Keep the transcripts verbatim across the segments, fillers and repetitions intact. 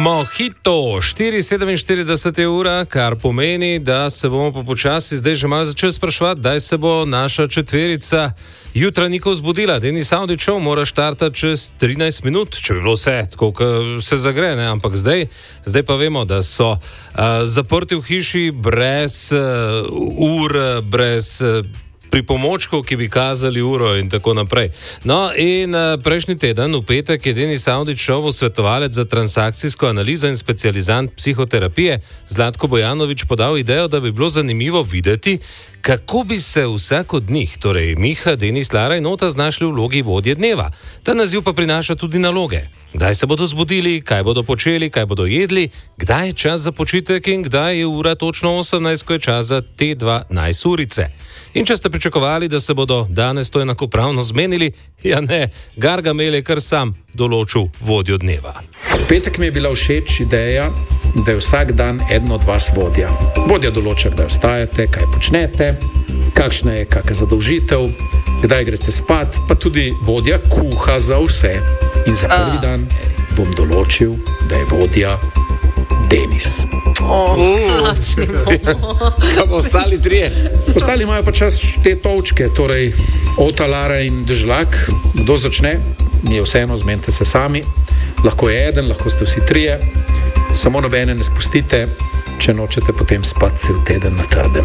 Mojito, štiri sedeminštirideset je ura, kar pomeni, da se bomo pa počasi zdaj že malo začeli spraševati, kdaj se bo naša četverica jutranjikov zbudila. Denis Avdićev mora štartati čez trinajst minut, če bi bilo vse tako, kot se zagre, ne? Ampak zdaj, zdaj pa vemo, da so uh, zaprti v hiši brez uh, ur, brez uh, pripomočkov, ki bi kazali uro in tako naprej. No, in uh, prejšnji teden, v petek, je Denis Avdićev, svetovalec za transakcijsko analizo in specializant psihoterapije, Zlatko Bojanović, podal idejo, da bi bilo zanimivo videti, kako bi se vsak od njih, torej Miha, Denis, Lara in Ota, znašli v vlogi vodje dneva. Ta naziv pa prinaša tudi naloge. Kdaj se bodo zbudili, kaj bodo počeli, kaj bodo jedli, kdaj je čas za počitek in kdaj je ura točno osemnajst, ko je čas za te dva najsurice. In če ste pričakovali, da se bodo danes to enakopravno zmenili, ja ne, Gargamel je kar sam določil vodjo dneva. V petek mi je bila všeč ideja, da je vsak dan eden od vas vodja. Vodja določa, kdaj vstajate, kaj počnete, kakšna je kakšna zadolžitev, kdaj greste spat, pa tudi vodja kuha za vse. In za prvi uh. dan bom določil, da je vodja Denis. Oh, uh, Kaj bo ostali trije? Ostali imajo pa čas te točke, torej Ota, Lara in Dežlak. Kdo začne? Mi je vseeno, zmenite se sami. Lahko je eden, lahko ste vsi trije. Samo nobene ne spustite, če nočete potem spati cel teden na trdem.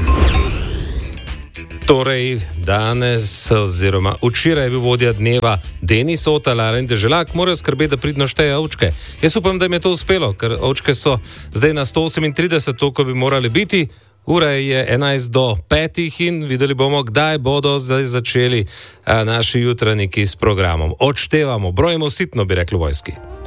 Torej, danes oziroma včeraj je bil vodja dneva Denis, Ota, Lara in Deželak, morajo skrbeti, da pridno šteje ovčke. Jaz upam, da jim je to uspelo, ker ovčke so zdaj na sto osemintrideset, toliko bi morali biti. Ura je enajst do petih in videli bomo, kdaj bodo zdaj začeli a, naši jutranjiki s programom. Odštevamo, brojimo sitno, bi rekli v vojski.